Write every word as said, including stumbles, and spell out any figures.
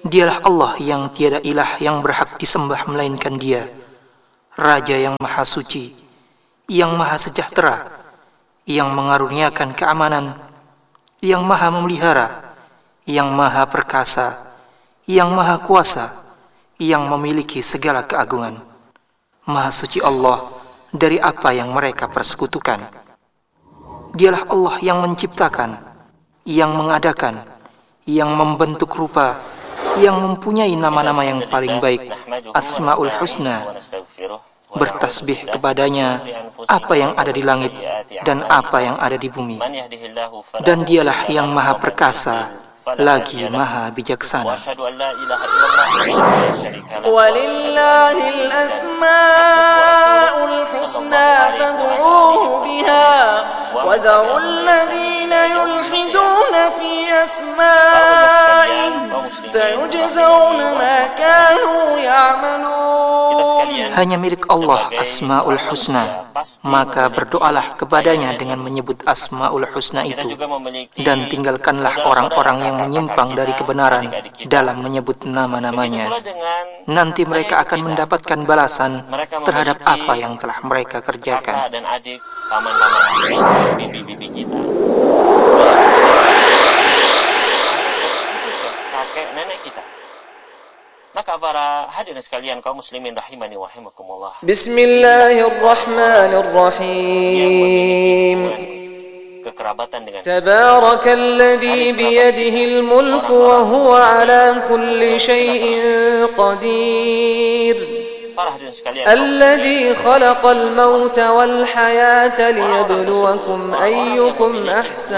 Dialah Allah yang tiada ilah yang berhak disembah melainkan Dia, Raja yang maha suci, yang maha sejahtera, yang mengaruniakan keamanan, yang maha memelihara, yang maha perkasa, yang maha kuasa, yang memiliki segala keagungan. Maha suci Allah dari apa yang mereka persekutukan. Dialah Allah yang menciptakan, yang mengadakan, yang membentuk rupa, yang mempunyai nama-nama yang paling baik, Asmaul Husna. Bertasbih kepadanya apa yang ada di langit dan apa yang ada di bumi. Dan Dialah yang maha perkasa lagi maha bijaksana. Walillahil asmaul husna fad'uuhu biha wa dharul ladzina yulhiduna fi asma'ihi sayujzauna ma kanu ya'malun. Hanya milik Allah Asmaul Husna, maka berdoalah kepadanya dengan menyebut Asmaul Husna itu, dan tinggalkanlah orang-orang yang menyimpang dari kebenaran dalam menyebut nama-namanya. Nanti mereka akan mendapatkan balasan terhadap apa yang telah mereka kerjakan. Dan adik, paman-paman, bibi-bibi kita, kakek nenek kita. Maka para hadirin sekalian kaum muslimin rahimani wa rahimakumullah. Bismillahirrahmanirrahim. Kekerabatan dengan Tabarakalladzi biyadihil mulku wa huwa ala kulli syai'in qadir. Para hadirin sekalian, Alladzi khalaqal mauta wal hayata liyabluwakum ayyukum ahsanu